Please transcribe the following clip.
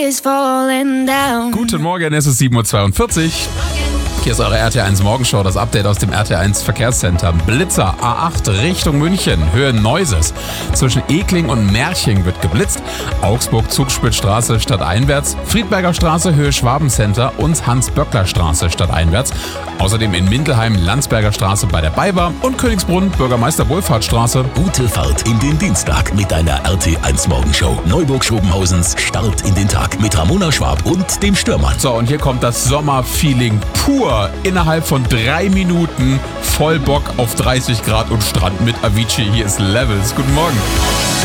is falling down. Guten Morgen, es ist 7.42 Uhr. Hier ist eure RT1 Morgenshow, das Update aus dem RT1 Verkehrscenter. Blitzer A8 Richtung München, Höhe Neuses. Zwischen Ekling und Merching wird geblitzt. Augsburg Zugspitzstraße stadteinwärts. Friedberger Straße Höhe Schwabencenter und Hans-Böckler-Straße stadteinwärts. Außerdem in Mindelheim Landsberger Straße bei der BayWa und Königsbrunn Bürgermeister-Wohlfahrtsstraße. Gute Fahrt in den Dienstag mit deiner RT1 Morgenshow. Neuburg-Schobenhausens Start in den Tag mit Ramona Schwab und dem Stürmann. So, und hier kommt das Sommerfeeling pur. Innerhalb von 3 Minuten voll Bock auf 30 Grad und Strand mit Avicii. Hier ist Levels. Guten Morgen.